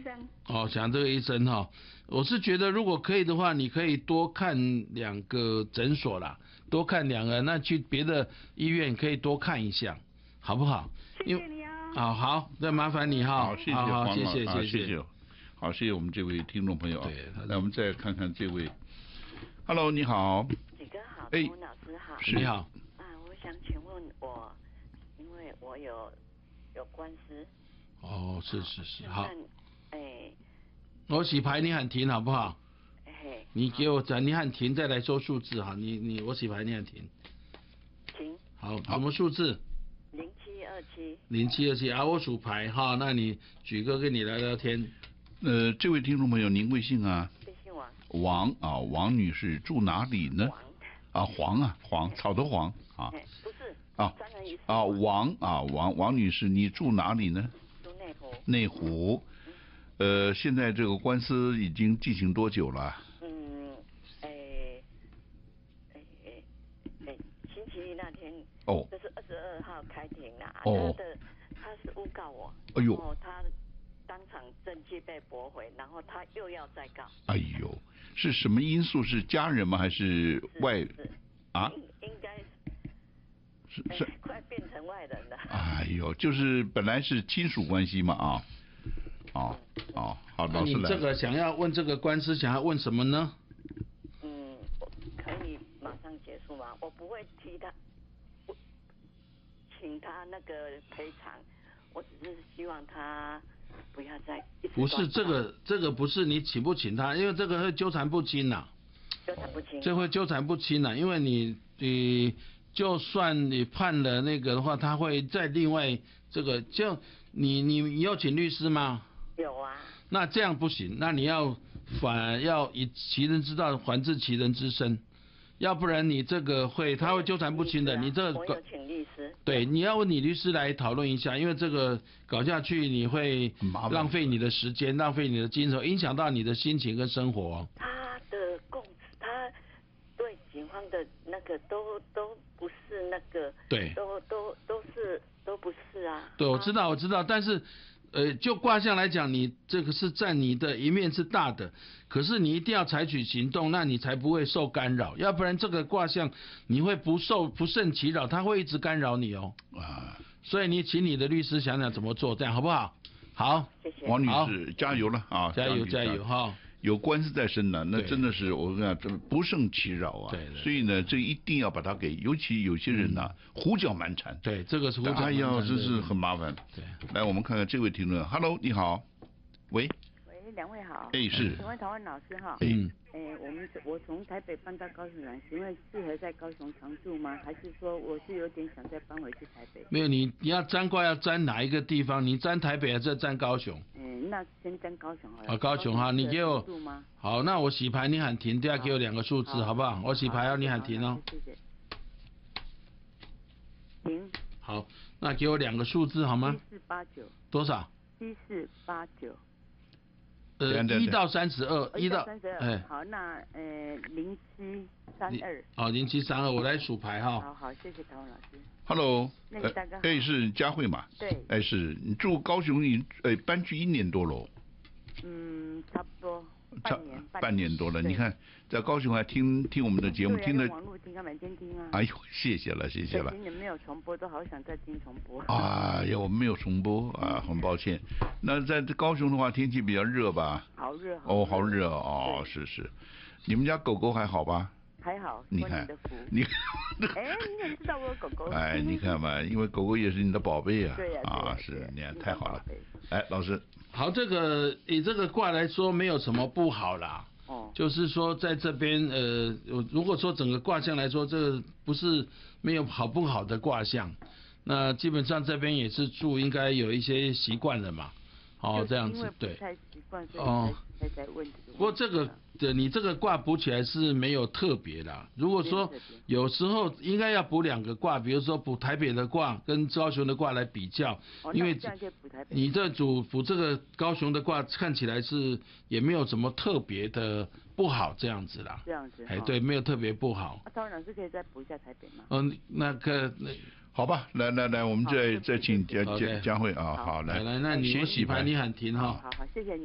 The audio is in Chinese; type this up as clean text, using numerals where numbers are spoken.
生。 哦，讲这个医生哈，我是觉得如果可以的话，你可以多看2个诊所啦，多看2个，那去别的医院可以多看一下，好不好？ 谢谢你哦。 好，那麻烦你哈。 好，谢谢黄老师， 谢谢。 好，谢谢我们这位听众朋友啊。 对， 来我们再看看这位。Hello， 你好。 几哥好，洪老师好。 你好。 我想请问我，因为我有官司。 哦，是，好。 哎， 我洗牌你喊停好不好？你给我讲，你喊停再来说数字哈。我洗牌你喊停。 停。 好，什么数字 ？0727。 0727啊，我数牌哈，那你举哥跟你聊聊天。 这位听众朋友，您贵姓啊？ 贵姓王。 王啊，王女士住哪里呢？黄，草头黄啊。 不是。 王女士，你住哪里呢？ 住内湖。 内湖。现在这个官司已经进行多久了？ 星期一那天。 哦。 这是22号开庭啦。 哦。 他是诬告我。 哎呦。 然后他当场证据被驳回，然后他又要再告。 哎呦，是什么因素？是家人吗？还是外？ 应该是快变成外人了。 哎呦，就是本来是亲属关系嘛啊。好，老师来。 你这个想要问这个官司，想要问什么呢？ 可以马上结束吗？我不会替他，请他那个赔偿，我只是希望他不要再。 不是这个不是你请不请他，因为这个会纠缠不清呐。 纠缠不清。 这会纠缠不清呐，因为你就算你判了那个的话，他会再另外这个，就你有请律师吗？ 有啊。 那这样不行，那你反而要以其人之道还治其人之身，要不然你这个他会纠缠不清的。你这个我有请律师。 对，你要问你律师来讨论一下，因为这个搞下去你会浪费你的时间，浪费你的精神，影响到你的心情跟生活。 他对警方的那个都不是那个。 对。 都不是啊。 对，我知道，但是。就卦象来讲，你这个是占你的一面是大的，可是你一定要采取行动，那你才不会受干扰，要不然这个卦象你会不胜其扰，他会一直干扰你哦。所以你请你的律师想想怎么做，这样好不好？好， 谢谢。 王女士，加油了啊！ 加油哈！ 有官司在身呢，那真的是我跟你讲，这不胜其扰啊。 对。 所以呢，这一定要把它尤其有些人呐，胡搅蛮缠。 对，这个是胡搅蛮缠。 哎呀，真是很麻烦。 对。 来，我们看看这位听众 ，Hello， 你好，喂， 两位好。 是。 请问台湾老师哈。我从台北搬到高雄来，请问适合在高雄常住吗？还是说我是有点想再搬回去台北？ 没有，你要占卦要占哪一个地方？你占台北还是占高雄？ 那先占高雄好了。 高雄哈，你给我。好，那我洗牌你喊停，等下给我2个数字好不好？我洗牌你喊停哦。 谢谢。停。 好，那给我2个数字好吗 ？7489。 多少 ？7489。 1到32， 好，那0732。 好，0732，我来数牌哈。 好，谢谢台湾老师。 Hello， 大哥好。 是佳慧嘛？ 对。 是你住高雄，你搬去1年多了。 差不多。 半年多了，你看在高雄还听我们的节目，听的网络听啊，每天听啊。 哎呦，谢谢了。 今年没有重播，都好想再听重播。 哎呀，我们没有重播啊，很抱歉。那在高雄的话，天气比较热吧？ 好热。 好热哦，是。你们家狗狗还好吧？ 还好， 你看， 你怎么知道我有狗狗？ 你看嘛，因为狗狗也是你的宝贝啊。 对呀。 是，你看太好了。老师。 好，以这个卦来说，没有什么不好啦。就是说在这边如果说整个卦象来说，这个不是没有好不好的卦象，那基本上这边也是住应该有一些习惯了嘛。这样子对。 太习惯，所以才问这个。 不过这个你这个卦补起来是没有特别啦。如果说有时候应该要补2个卦，比如说补台北的卦跟高雄的卦来比较，因为你这补这个高雄的卦看起来是也没有什么特别的不好这样子啦。 这样子。 对，没有特别不好。 台湾老师可以再补一下台北吗？ 好吧，来，我们再请佳慧啊，好来， 那你先洗牌，你喊停哈。 好，谢谢你。